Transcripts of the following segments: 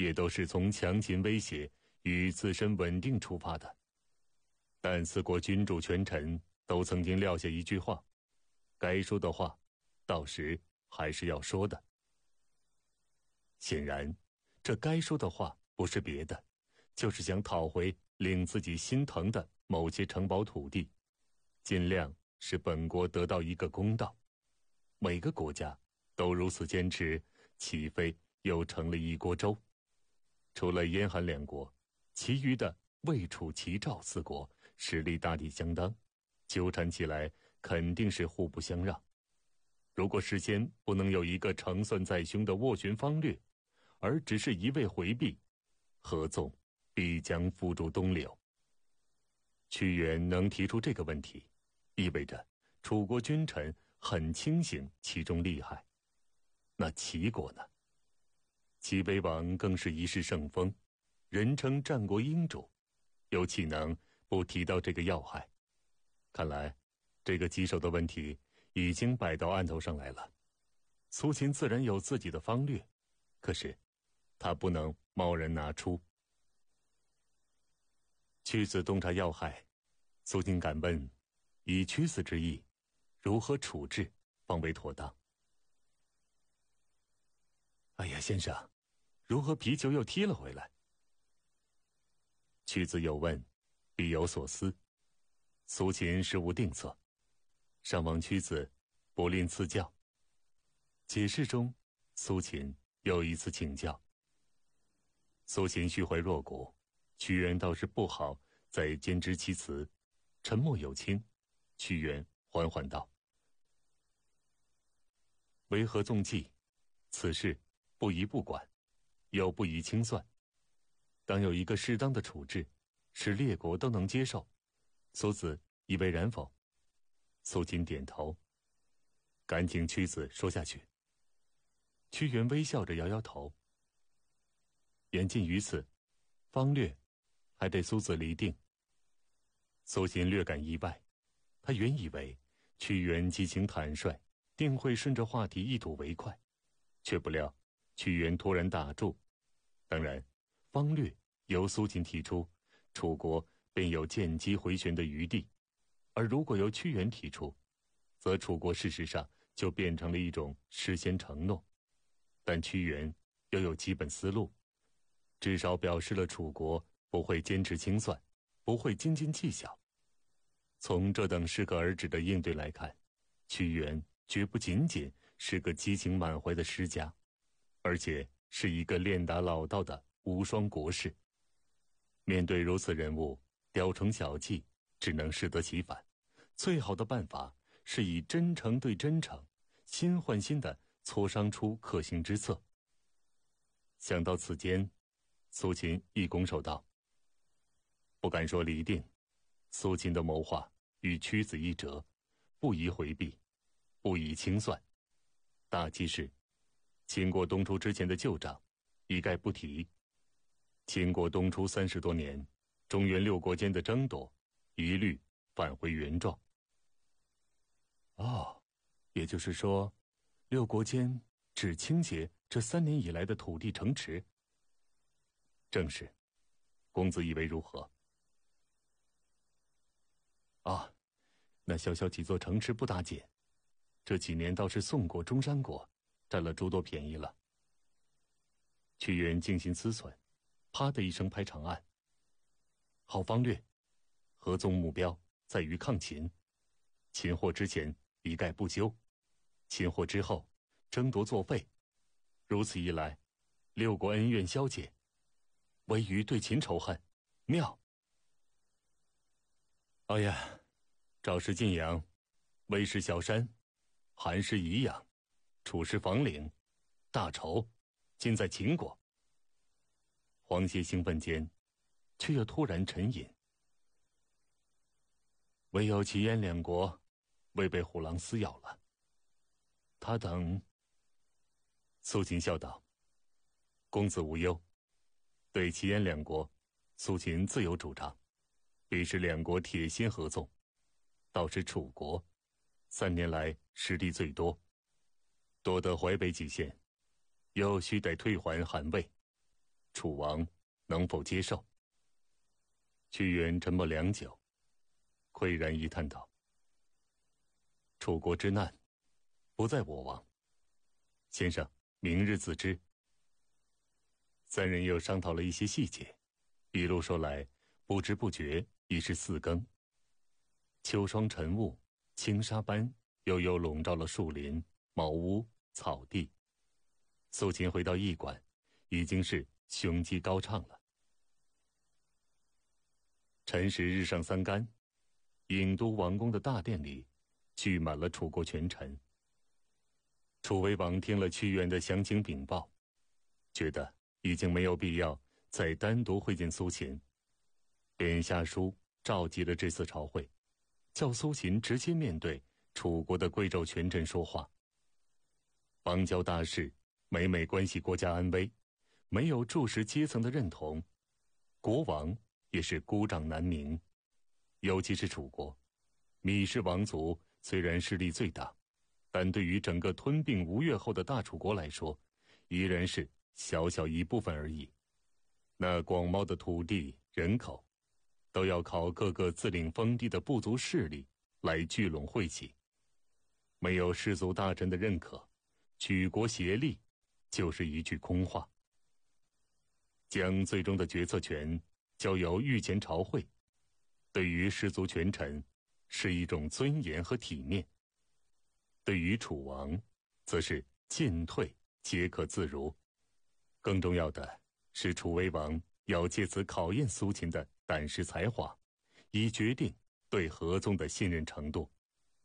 也都是从强秦威胁与自身稳定出发的。但四国君主权臣都曾经撂下一句话，该说的话，到时还是要说的。显然，这该说的话不是别的，就是想讨回令自己心疼的某些城堡土地，尽量使本国得到一个公道。每个国家都如此坚持，岂非又成了一锅粥？除了燕韩两国，其余的魏楚齐赵四国实力大体相当，纠缠起来肯定是互不相让。如果事先不能有一个成算在胸的斡旋方略，而只是一味回避，合纵必将付诸东流。屈原能提出这个问题，意味着楚国君臣很清醒其中利害。那齐国呢？齐威王更是一世圣风，人称战国英主，又岂能不提到这个要害？看来这个棘手的问题已经摆到案头上来了。苏秦自然有自己的方略，可是他不能贸然拿出。屈子洞察要害，苏秦敢问，以屈子之意，如何处置方为妥当？哎呀，先生，如何皮球又踢了回来？屈子有问，必有所思。苏秦事无定策，上望屈子不吝赐教。解释中，苏秦又一次请教。苏秦虚怀若谷，屈原倒是不好再兼知其词，沉默有轻。屈原缓缓道：为何纵计？此事不宜不管，又不宜轻算，当有一个适当的处置，使列国都能接受。苏子以为然否？苏秦点头，赶请屈子说下去。屈原微笑着摇摇头。言尽于此，方略还得苏子厘定。苏秦略感意外，他原以为屈原激情坦率，定会顺着话题一吐为快，却不料屈原突然打住。当然，方略由苏秦提出，楚国便有见机回旋的余地；而如果由屈原提出，则楚国事实上就变成了一种事先承诺。但屈原又有基本思路，至少表示了楚国不会坚持清算，不会斤斤计较。从这等适可而止的应对来看，屈原绝不仅仅是个激情满怀的诗家，而且是一个练达老道的无双国士。面对如此人物，雕虫小技只能适得其反。最好的办法是以真诚对真诚，心换心的磋商出可行之策。想到此间，苏秦一拱手道：不敢说厘定，苏秦的谋划与屈子一辙，不宜回避，不宜轻算。大忌是秦国东出之前的旧账一概不提。秦国东出30多年，中原六国间的争夺一律返回原状。哦，也就是说，六国间只倾斜这3年以来的土地城池。正是，公子以为如何？啊，那小小几座城池不打紧，这几年倒是宋国、中山国占了诸多便宜了。屈原静心思忖，啪的一声拍长案。好方略，合纵目标在于抗秦，秦祸之前一概不究，秦祸之后争夺作废。如此一来，六国恩怨消解，唯余对秦仇恨，妙。哎呀，赵氏晋阳，魏氏小山，韩氏宜阳，楚氏房陵，大仇尽在秦国。黄歇兴奋间，却又突然沉吟。唯有齐燕两国未被虎狼撕咬了，他等。苏秦笑道：公子无忧，对齐燕两国，苏秦自有主张，必是两国铁心合纵。倒是楚国3年来失地最多，夺得淮北几县，又须得退还韩魏。 楚王能否接受？屈原沉默良久，喟然一叹道：“楚国之难，不在我王。先生明日自知。”三人又商讨了一些细节，一路说来，不知不觉已是4更。秋霜晨雾，轻纱般悠悠笼罩了树林、茅屋、草地。苏秦回到驿馆，已经是雄鸡高唱了。辰时日上3竿，郢都王宫的大殿里聚满了楚国权臣。楚威王听了屈原的详情禀报，觉得已经没有必要再单独会见苏秦，便下书召集了这次朝会，叫苏秦直接面对楚国的贵胄权臣说话。邦交大事每每关系国家安危，没有柱石阶层的认同，国王也是孤掌难鸣。尤其是楚国，芈氏王族虽然势力最大，但对于整个吞并吴越后的大楚国来说，依然是小小一部分而已。那广袤的土地人口，都要靠各个自领封地的部族势力来聚拢汇集。没有氏族大臣的认可，举国协力就是一句空话。将最终的决策权交由御前朝会，对于氏族权臣是一种尊严和体面，对于楚王则是进退皆可自如。更重要的是，楚威王要借此考验苏秦的胆识才华，以决定对合纵的信任程度。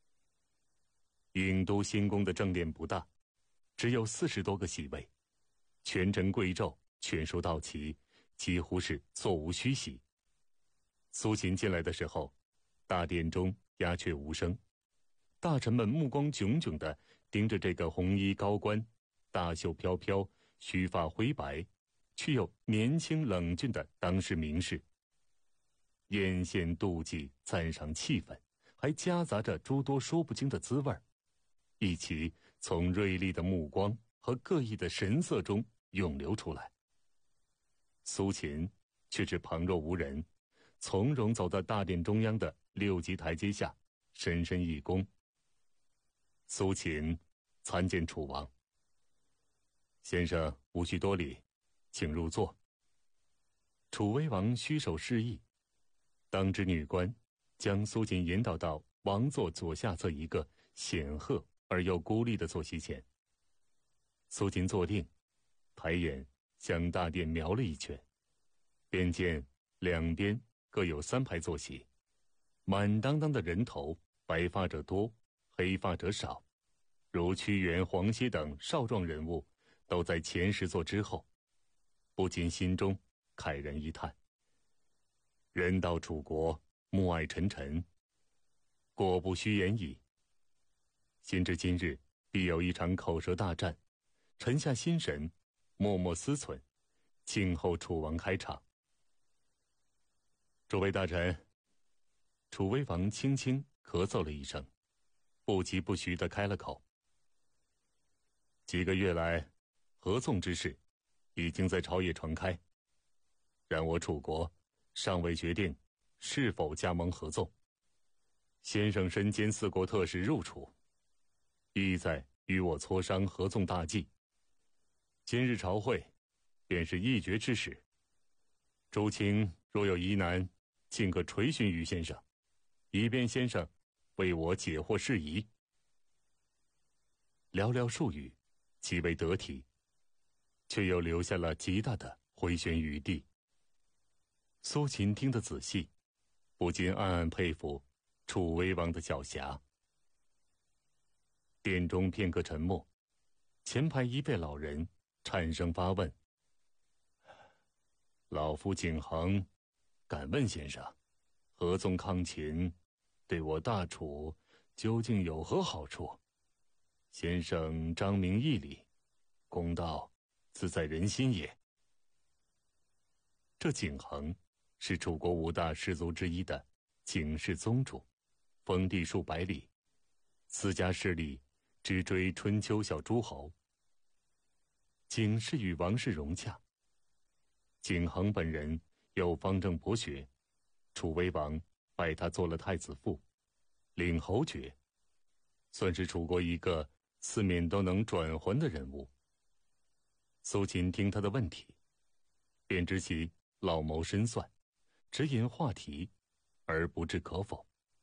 郢都新宫的正殿不大，只有40多个席位，权臣贵胄全数到齐，几乎是座无虚席。苏秦进来的时候，大殿中鸦雀无声，大臣们目光炯炯地盯着这个红衣高官，大袖飘飘，须发灰白，却又年轻冷峻的当世名士。艳羡妒忌赞赏气氛，还夹杂着诸多说不清的滋味，一起从锐利的目光和各异的神色中涌流出来。苏秦却是旁若无人，从容走到大殿中央的6级台阶下，深深一躬。苏秦参见楚王。先生无需多礼，请入座。楚威王虚手示意，当值女官将苏秦引导到王座左下侧一个显赫而又孤立的坐席前。苏秦坐定，抬眼向大殿瞄了一圈，便见两边各有3排坐席，满当当的人头，白发者多，黑发者少，如屈原、黄歇等少壮人物都在前10座之后，不禁心中慨然一叹：人到楚国，暮霭沉沉，过不虚言矣。心知今日必有一场口舌大战，沉下心神，默默思忖，静候楚王开场。诸位大臣，楚威王轻轻咳嗽了一声，不疾不徐地开了口：几个月来，合纵之事已经在朝野传开，然我楚国尚未决定是否加盟合纵。先生身兼4国特使入楚，意在与我磋商合纵大计。今日朝会便是议决之时，诸卿若有疑难，尽可垂询于先生，以便先生为我解惑事宜。寥寥数语，极为得体，却又留下了极大的回旋余地。苏秦听得仔细，不禁暗暗佩服楚威王的狡黠。殿中片刻沉默，前排一位老人颤声发问：老夫景恒，敢问先生，合纵抗秦对我大楚究竟有何好处？先生彰明义理，公道自在人心也。这景恒是楚国5大氏族之一的景氏宗主，封地数百里，私家势力只追春秋小诸侯。景氏与王室融洽， 景恒本人又方正博学，楚威王拜他做了太子父，领侯爵，算是楚国一个四面都能转圜的人物。苏秦听他的问题，便知其老谋深算，只引话题，而不置可否。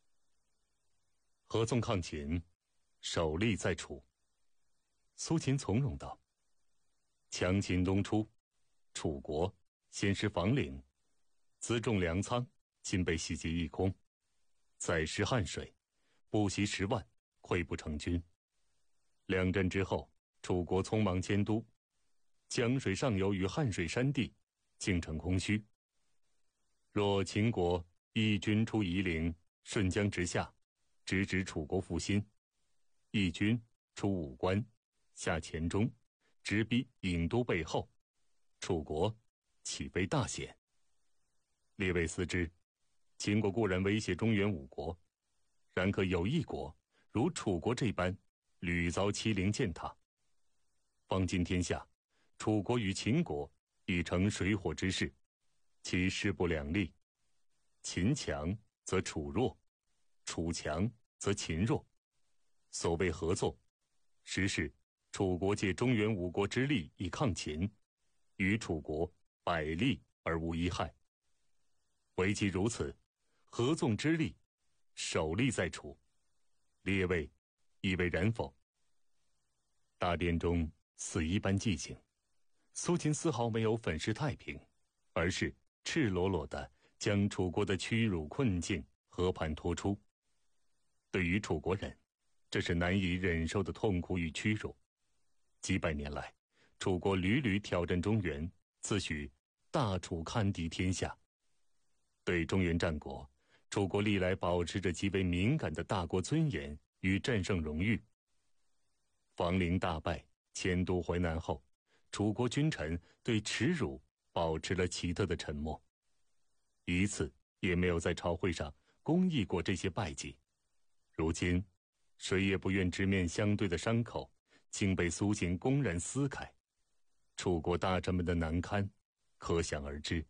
合纵抗秦，首利在楚。苏秦从容道：强秦东出，楚国先失房陵，辎重粮仓尽被洗劫一空，再失汉水，不惜10万，溃不成军。2战之后，楚国匆忙迁都，江水上游与汉水山地竟成空虚。若秦国义军出夷陵，顺江直下，直指楚国腹心；义军出武关，下黔中，直逼郢都背后，楚国岂非大险？列位思之，秦国固然威胁中原5国，然可有一国如楚国这般屡遭欺凌践踏。方今天下，楚国与秦国已成水火之势，其势不两立。秦强则楚弱，楚强则秦弱。所谓合纵，实是楚国借中原5国之力以抗秦，与楚国百利而无一害。唯其如此，合纵之力，首利在楚。列位以为然否？大殿中死一般寂静，苏秦丝毫没有粉饰太平，而是赤裸裸地将楚国的屈辱困境和盘托出。对于楚国人，这是难以忍受的痛苦与屈辱。几百年来，楚国屡屡挑战中原，自诩大楚堪敌天下。对中原战国，楚国历来保持着极为敏感的大国尊严与战胜荣誉。房陵大败，迁都淮南后，楚国君臣对耻辱保持了奇特的沉默，一次也没有在朝会上公议过这些败绩。如今，谁也不愿直面相对的伤口，竟被苏秦公然撕开，楚国大臣们的难堪可想而知。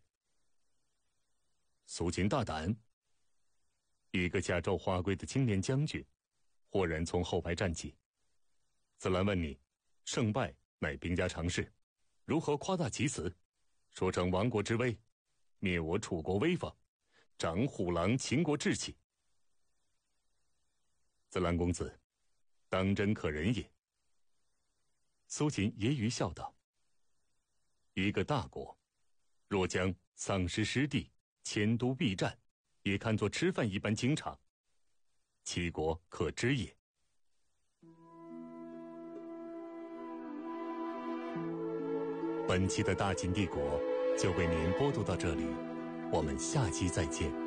苏秦大胆！一个加州花圭的青年将军豁然从后排站起。子兰问你，胜败乃兵家常事，如何夸大其词，说成亡国之威，灭我楚国威风，长虎狼秦国志气？子兰公子，当真可人也。苏秦揶揄笑道：一个大国，若将丧失失地，迁都避战，也看作吃饭一般经常，其国可知也。本期的大秦帝国就为您播读到这里，我们下期再见。